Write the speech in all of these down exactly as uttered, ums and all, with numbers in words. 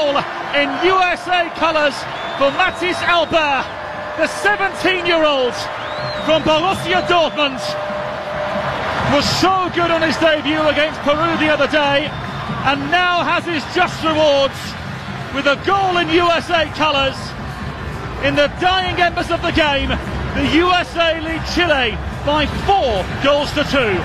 goal in U S A colours for Mathys Albert, the seventeen-year-old from Borussia Dortmund. Was so good on his debut against Peru the other day, and now has his just rewards with a goal in U S A colours. In the dying embers of the game, the U S A lead Chile by four goals to two.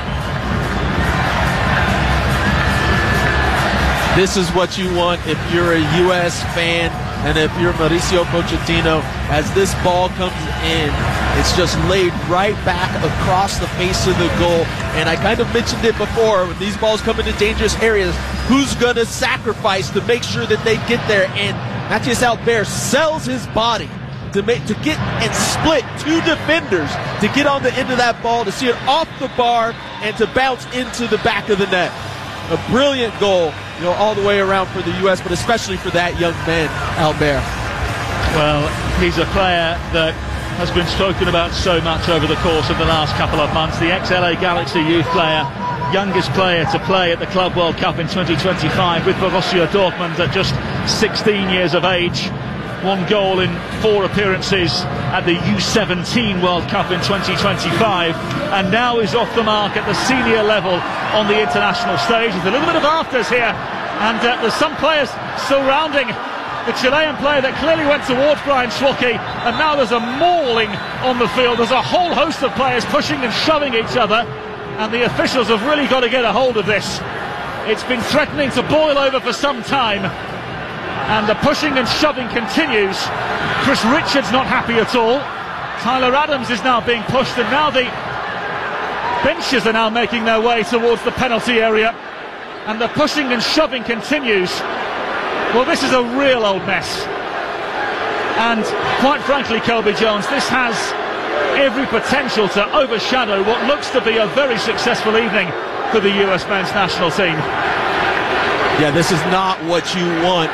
This is what you want if you're a U S fan and if you're Mauricio Pochettino. As this ball comes in, it's just laid right back across the face of the goal. And I kind of mentioned it before, when these balls come into dangerous areas, who's going to sacrifice to make sure that they get there? And Mathys Albert sells his body to make to get and split two defenders to get on the end of that ball, to see it off the bar and to bounce into the back of the net. A brilliant goal, you know, all the way around for the U S, but especially for that young man, Albert. Well, he's a player that has been spoken about so much over the course of the last couple of months. The ex-L A Galaxy youth player, youngest player to play at the Club World Cup in twenty twenty-five with Borussia Dortmund at just sixteen years of age. One goal in four appearances at the U seventeen World Cup in twenty twenty-five, and now is off the mark at the senior level on the international stage. There's a little bit of afters here, and uh, there's some players surrounding the Chilean player that clearly went towards Brian Schwocke, and now there's a mauling on the field. There's a whole host of players pushing and shoving each other, and the officials have really got to get a hold of this. It's been threatening to boil over for some time, and the pushing and shoving continues. Chris Richards not happy at all. Tyler Adams is now being pushed, and now the benches are now making their way towards the penalty area, and the pushing and shoving continues. Well, this is a real old mess, and quite frankly, Colby Jones, this has every potential to overshadow what looks to be a very successful evening for the U S men's national team. Yeah, this is not what you want.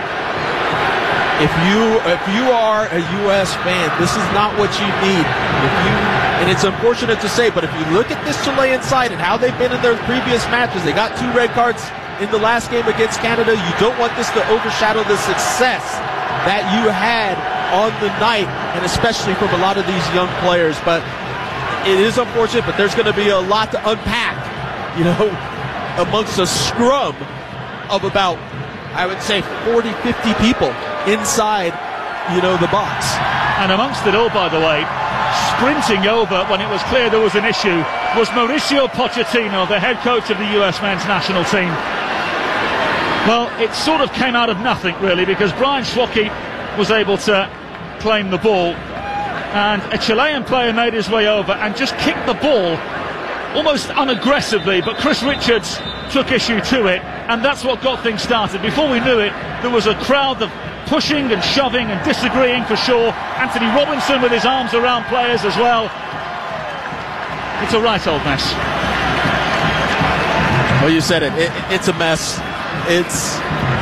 If you if you are a U S fan, this is not what you need. If you, and it's unfortunate to say, but if you look at this Chilean side and how they've been in their previous matches, they got two red cards in the last game against Canada. You don't want this to overshadow the success that you had on the night, and especially from a lot of these young players. But it is unfortunate, but there's going to be a lot to unpack, you know, amongst a scrum of about, I would say, forty, fifty people inside, you know, the box. And amongst it all, by the way, sprinting over when it was clear there was an issue, was Mauricio Pochettino, the head coach of the U S men's national team. Well, it sort of came out of nothing, really, because Brian Schwocke was able to claim the ball, and a Chilean player made his way over and just kicked the ball almost unaggressively, but Chris Richards took issue to it, and that's what got things started. Before we knew it, there was a crowd of pushing and shoving and disagreeing for sure. Anthony Robinson with his arms around players as well. It's a right old mess. Well, you said it. it it's a mess. It's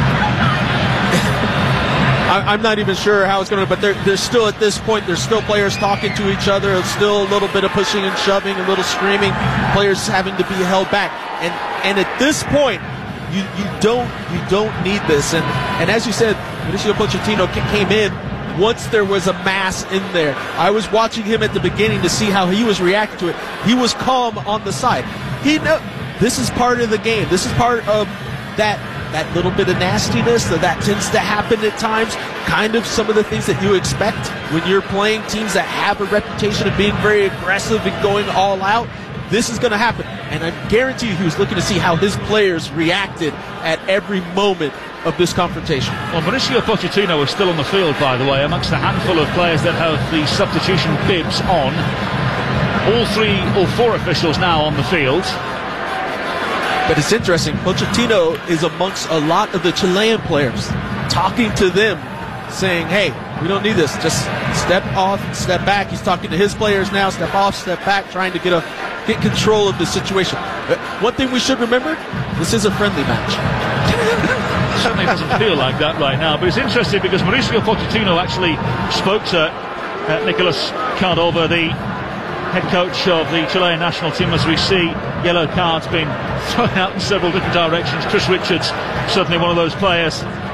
I, I'm not even sure how it's going to, but there, there's still, at this point, there's still players talking to each other. There's still a little bit of pushing and shoving, a little screaming, players having to be held back. And and at this point, you you don't you don't need this. And and as you said, Mauricio Pochettino came in once there was a mass in there. I was watching him at the beginning to see how he was reacting to it. He was calm on the side. He know this is part of the game. This is part of that that little bit of nastiness that, that tends to happen at times. Kind of some of the things that you expect when you're playing teams that have a reputation of being very aggressive and going all out. This is going to happen, and I guarantee you he was looking to see how his players reacted at every moment of this confrontation. Well, Mauricio Pochettino is still on the field, by the way, amongst a handful of players that have the substitution bibs on. All three, all four officials now on the field. But it's interesting, Pochettino is amongst a lot of the Chilean players, talking to them, saying, hey, we don't need this, just step off, step back. He's talking to his players now, step off, step back, trying to get a get control of the situation. One thing we should remember, this is a friendly match. Certainly doesn't feel like that right now, but it's interesting because Mauricio Pochettino actually spoke to uh, Nicolas Cardova, the head coach of the Chilean national team, as we see yellow cards being thrown out in several different directions. Chris Richards, certainly one of those players